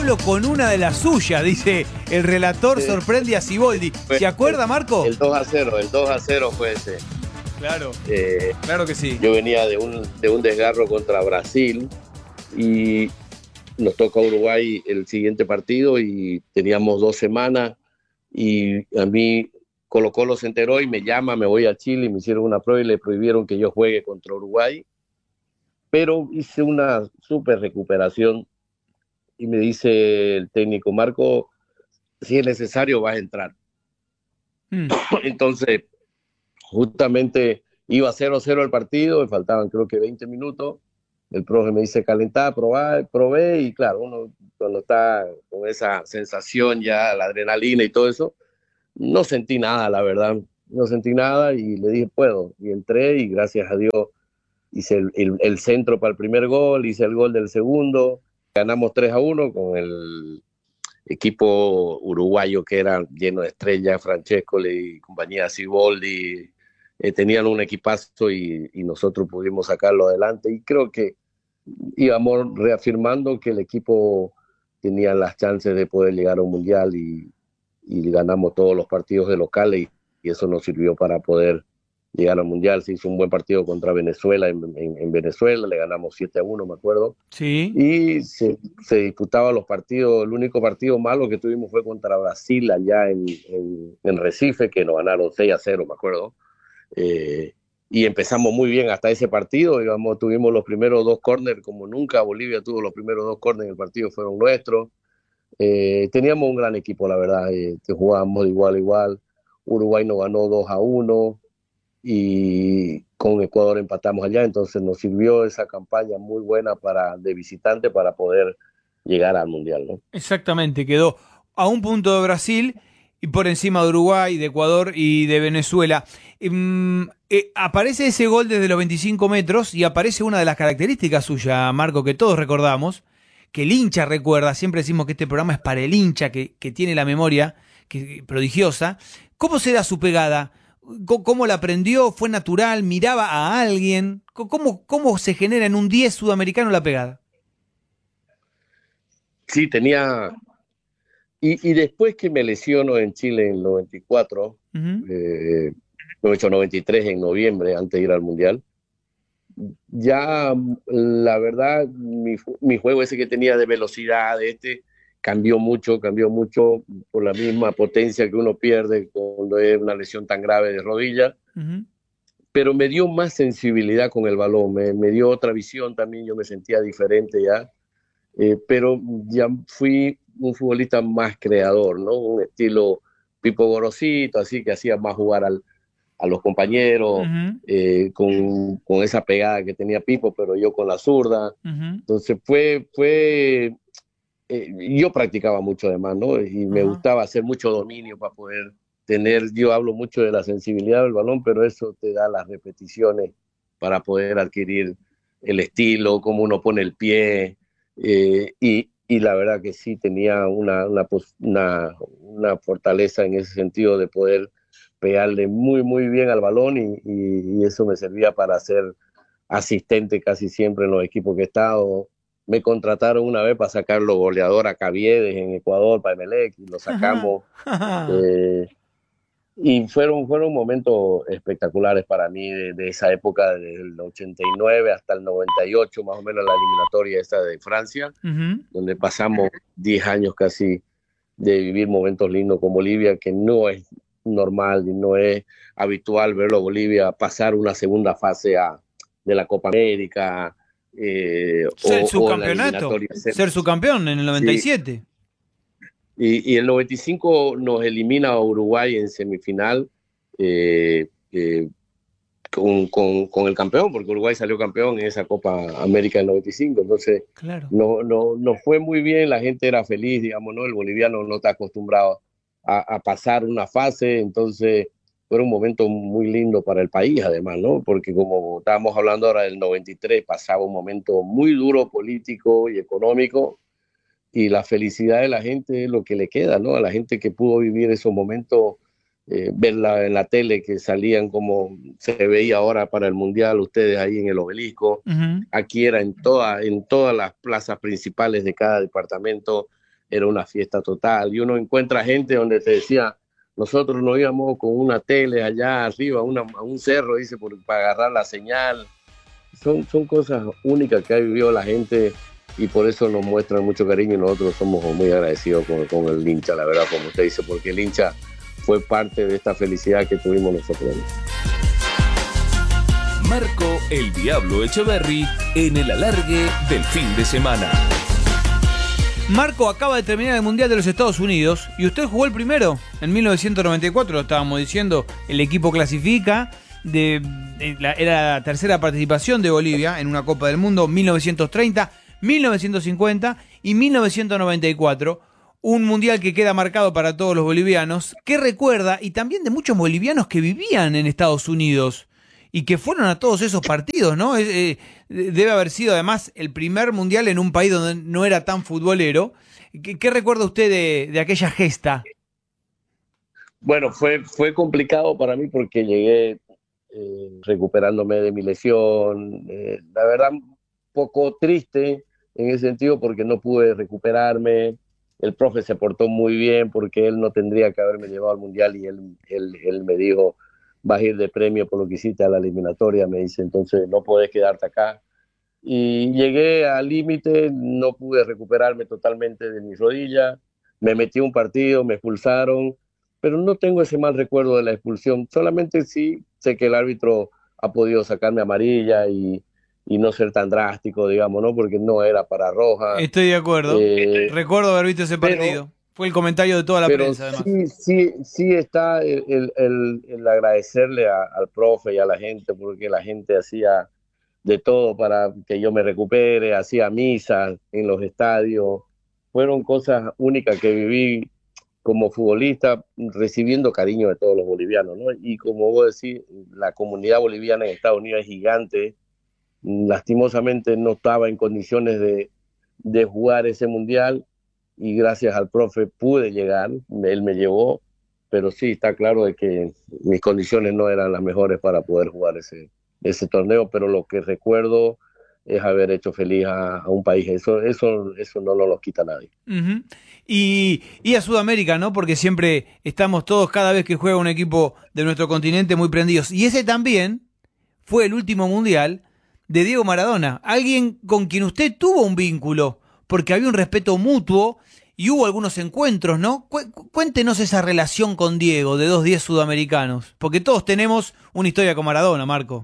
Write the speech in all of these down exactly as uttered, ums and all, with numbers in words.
Colo con una de las suyas, dice el relator, Sí. sorprende a Siboldi. ¿Se acuerda, Marco? El dos a cero, el dos a cero fue ese. Claro, Eh, claro que sí. yo venía de un, de un desgarro contra Brasil y nos toca Uruguay el siguiente partido y teníamos dos semanas y a mí Colo Colo se enteró y me llama, me voy a Chile y me hicieron una prueba y le prohibieron que yo juegue contra Uruguay, pero hice una súper recuperación y me dice el técnico, Marco, si es necesario vas a entrar. Mm. Entonces, justamente iba cero a cero el partido, me faltaban creo que veinte minutos, el profe me dice calentar, probar, probé y claro, uno cuando está con esa sensación ya, la adrenalina y todo eso, no sentí nada, la verdad, no sentí nada y le dije puedo y entré y gracias a Dios hice el, el, el centro para el primer gol, hice el gol del segundo, ganamos tres a uno con el equipo uruguayo que era lleno de estrellas, Francescoli y compañía, Siboldi, eh, tenían un equipazo y, y nosotros pudimos sacarlo adelante y creo que íbamos reafirmando que el equipo tenía las chances de poder llegar a un mundial y, y ganamos todos los partidos de locales y, y eso nos sirvió para poder llegar al mundial. Se hizo un buen partido contra Venezuela en, en, en Venezuela, le ganamos siete a uno, me acuerdo. Sí. Y se, se disputaban los partidos, el único partido malo que tuvimos fue contra Brasil allá en, en, en Recife, que nos ganaron seis a cero, me acuerdo. Eh, y empezamos muy bien hasta ese partido, digamos, tuvimos los primeros dos córneres como nunca, Bolivia tuvo los primeros dos córneres en el partido, fueron nuestros. Eh, teníamos un gran equipo, la verdad, eh, que jugábamos de igual a igual. Uruguay nos ganó dos a uno y con Ecuador empatamos allá, entonces nos sirvió esa campaña muy buena para de visitante para poder llegar al Mundial, ¿no? Exactamente, quedó a un punto de Brasil y por encima de Uruguay, de Ecuador y de Venezuela. Mm, eh, aparece ese gol desde los veinticinco metros y aparece una de las características suyas, Marco, que todos recordamos, que el hincha recuerda, siempre decimos que este programa es para el hincha, que, que tiene la memoria que, prodigiosa. ¿Cómo se da su pegada? ¿Cómo la aprendió? ¿Fue natural? ¿Miraba a alguien? ¿Cómo, cómo se genera en un diez sudamericano la pegada? Sí, tenía... Y, y después que me lesiono en Chile en el noventa y cuatro, Uh-huh. eh, lo he hecho noventa y tres en noviembre, antes de ir al Mundial, ya la verdad, mi, mi juego ese que tenía de velocidad, de este, cambió mucho, cambió mucho por la misma potencia que uno pierde cuando es una lesión tan grave de rodilla, Uh-huh. pero me dio más sensibilidad con el balón, me, me dio otra visión también, yo me sentía diferente ya, eh, pero ya fui un futbolista más creador, ¿no? Un estilo Pipo Gorosito, así que hacía más jugar al, a los compañeros, Uh-huh. eh, con, con esa pegada que tenía Pipo, pero yo con la zurda. Uh-huh. Entonces fue, fue eh, yo practicaba mucho además, ¿no? Y me Uh-huh. gustaba hacer mucho dominio para poder tener, yo hablo mucho de la sensibilidad del balón, pero eso te da las repeticiones para poder adquirir el estilo, cómo uno pone el pie, eh, y, y la verdad que sí tenía una, una, una, una fortaleza en ese sentido de poder pegarle muy, muy bien al balón y, y, y eso me servía para ser asistente casi siempre en los equipos que he estado. Me contrataron una vez para sacarlo goleador a Caviedes en Ecuador, para Emelec, y lo sacamos. Eh, y fueron, fueron momentos espectaculares para mí de, de esa época, desde el ochenta y nueve hasta el noventa y ocho, más o menos la eliminatoria esta de Francia, Uh-huh. donde pasamos diez años casi de vivir momentos lindos con Bolivia, que no es normal y no es habitual verlo a Bolivia pasar una segunda fase a, de la Copa América, eh, Ser o, su o en la campeonato, eliminatoria. ser su campeón en el noventa y Sí. siete. Y, y el noventa y cinco nos elimina a Uruguay en semifinal, eh, eh, con, con, con el campeón, porque Uruguay salió campeón en esa Copa América del noventa y cinco. Entonces, Claro. no, no, no fue muy bien, la gente era feliz, digamos, ¿no? El boliviano no está acostumbrado a, a pasar una fase, entonces fue un momento muy lindo para el país, además, ¿no? Porque como estábamos hablando ahora del noventa y tres, pasaba un momento muy duro político y económico, y la felicidad de la gente es lo que le queda, ¿no? A la gente que pudo vivir esos momentos, eh, verla en la tele, que salían como se veía ahora para el Mundial, ustedes ahí en el Obelisco, Uh-huh. aquí era en, toda, en todas las plazas principales de cada departamento, era una fiesta total. Y uno encuentra gente donde te decía, nosotros nos íbamos con una tele allá arriba, una, a un cerro, dice, por, para agarrar la señal. Son, son cosas únicas que ha vivido la gente y por eso nos muestran mucho cariño y nosotros somos muy agradecidos con, con el hincha, la verdad, como usted dice, porque el hincha fue parte de esta felicidad que tuvimos nosotros. Marco el Diablo Etcheverry en el alargue del fin de semana. Marco acaba de terminar el Mundial de los Estados Unidos y usted jugó el primero en mil novecientos noventa y cuatro, lo estábamos diciendo, el equipo clasifica, de, de la, era la tercera participación de Bolivia en una Copa del Mundo, mil novecientos treinta, mil novecientos cincuenta y mil novecientos noventa y cuatro, un mundial que queda marcado para todos los bolivianos, que recuerda, y también de muchos bolivianos que vivían en Estados Unidos y que fueron a todos esos partidos, ¿no? Eh, debe haber sido además el primer mundial en un país donde no era tan futbolero. ¿Qué, qué recuerda usted de, de aquella gesta? Bueno, fue, fue complicado para mí porque llegué eh, recuperándome de mi lesión. Eh, la verdad, un poco triste en ese sentido porque no pude recuperarme. El profe se portó muy bien porque él no tendría que haberme llevado al mundial y él, él, él me dijo, vas a ir de premio por lo que hiciste a la eliminatoria, me dice, entonces no podés quedarte acá. Y llegué al límite, no pude recuperarme totalmente de mi rodilla, me metí a un partido, me expulsaron, pero no tengo ese mal recuerdo de la expulsión, solamente sí sé que el árbitro ha podido sacarme amarilla y, y no ser tan drástico, digamos, ¿no? Porque no era para roja. Estoy de acuerdo, Eh, recuerdo haber visto ese partido. pero, Fue el comentario de toda la Pero prensa, además. sí, sí, sí está el, el, el, el agradecerle a, al profe y a la gente, porque la gente hacía de todo para que yo me recupere, hacía misas en los estadios. Fueron cosas únicas que viví como futbolista, recibiendo cariño de todos los bolivianos, ¿no? Y como vos decís, la comunidad boliviana en Estados Unidos es gigante. Lastimosamente no estaba en condiciones de, de jugar ese mundial y gracias al profe pude llegar, él me llevó, pero sí, está claro de que mis condiciones no eran las mejores para poder jugar ese, ese torneo, pero lo que recuerdo es haber hecho feliz a, a un país, eso, eso, eso no lo quita nadie. Uh-huh. Y, y a Sudamérica, ¿no? Porque siempre estamos todos, cada vez que juega un equipo de nuestro continente, muy prendidos. Y ese también fue el último mundial de Diego Maradona, alguien con quien usted tuvo un vínculo, porque había un respeto mutuo y hubo algunos encuentros, ¿no? Cu- cuéntenos esa relación con Diego de dos diez sudamericanos, porque todos tenemos una historia con Maradona, Marco.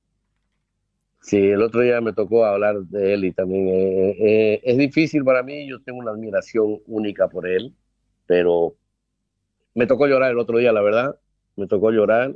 Sí, el otro día me tocó hablar de él y también eh, eh, es difícil para mí, yo tengo una admiración única por él, pero me tocó llorar el otro día, la verdad, me tocó llorar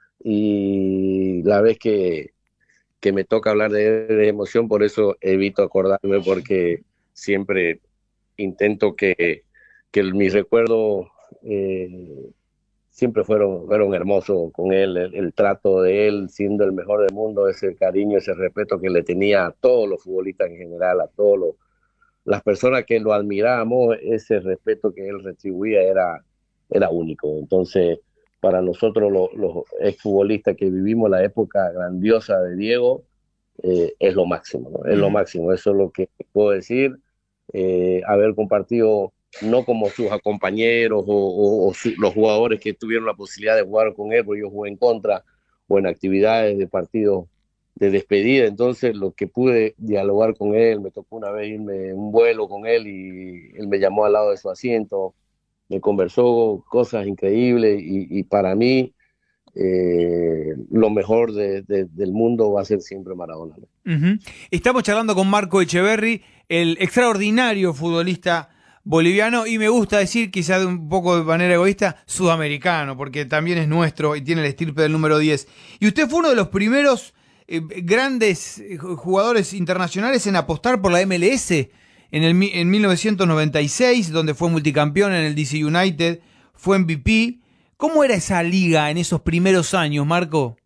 y la vez que, que me toca hablar de él de emoción, por eso evito acordarme porque siempre intento que, que mis recuerdos eh, siempre fueron, fueron hermosos con él, el, el trato de él siendo el mejor del mundo, ese cariño, ese respeto que le tenía a todos los futbolistas en general, a todas las personas que lo admiramos, ese respeto que él retribuía era, era único. Entonces, para nosotros los, los exfutbolistas que vivimos la época grandiosa de Diego, eh, es lo máximo, ¿no? Es lo máximo, eso es lo que puedo decir. Eh, haber compartido no como sus compañeros o, o, o su, los jugadores que tuvieron la posibilidad de jugar con él, porque yo jugué en contra o en actividades de partidos de despedida, entonces lo que pude dialogar con él, me tocó una vez irme en un vuelo con él y él me llamó al lado de su asiento, me conversó cosas increíbles y, y para mí eh, lo mejor de, de, del mundo va a ser siempre Maradona, ¿no? Uh-huh. Estamos charlando con Marco Etcheverry, el extraordinario futbolista boliviano, y me gusta decir, quizá de un poco de manera egoísta, sudamericano, porque también es nuestro y tiene el estirpe del número diez. Y usted fue uno de los primeros eh, grandes jugadores internacionales en apostar por la M L S en, el, en mil novecientos noventa y seis, donde fue multicampeón en el D C United, fue M V P. ¿Cómo era esa liga en esos primeros años, Marco?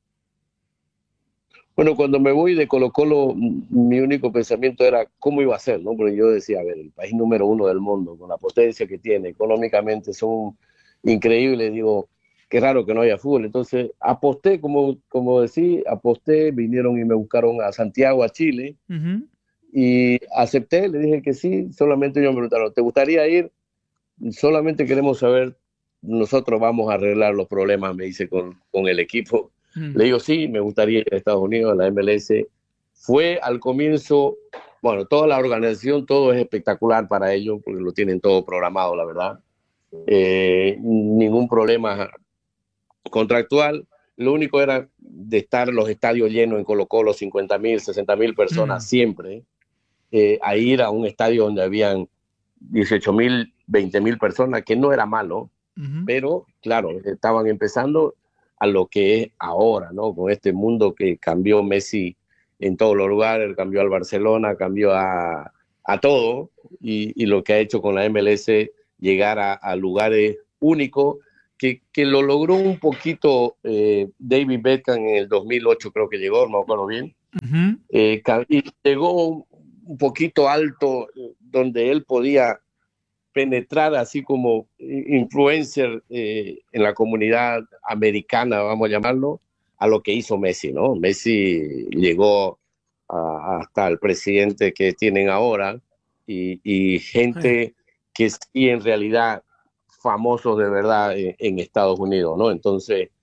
Bueno, cuando me voy de Colo-Colo, mi único pensamiento era cómo iba a ser, ¿no? Porque yo decía, a ver, el país número uno del mundo, con la potencia que tiene, económicamente son increíbles, digo, qué raro que no haya fútbol. Entonces aposté, como, como decía, aposté, vinieron y me buscaron a Santiago, a Chile, uh-huh. y acepté, le dije que sí, solamente ellos me preguntaron, ¿te gustaría ir? Solamente queremos saber, nosotros vamos a arreglar los problemas, me dice, con, con el equipo. Mm. Le digo, sí, me gustaría ir a Estados Unidos, a la M L S. Fue al comienzo, bueno, toda la organización, todo es espectacular para ellos, porque lo tienen todo programado, la verdad. Eh, ningún problema contractual. Lo único era de estar los estadios llenos en Colo-Colo, cincuenta mil, sesenta mil personas Mm. siempre, eh, a ir a un estadio donde habían dieciocho mil, veinte mil personas, que no era malo, Uh-huh. pero claro, estaban empezando a lo que es ahora, ¿no? Con este mundo que cambió Messi en todos los lugares, cambió al Barcelona, cambió a, a todo, y, y lo que ha hecho con la M L S, llegar a, a lugares únicos, que, que lo logró un poquito eh, David Beckham en el dos mil ocho, creo que llegó, no me acuerdo bien, Uh-huh. eh, y llegó un poquito alto, donde él podía penetrar así como influencer eh, en la comunidad americana, vamos a llamarlo, a lo que hizo Messi, ¿no? Messi llegó a, hasta el presidente que tienen ahora y, y gente que sí en realidad famosos de verdad en, en Estados Unidos, ¿no? Entonces,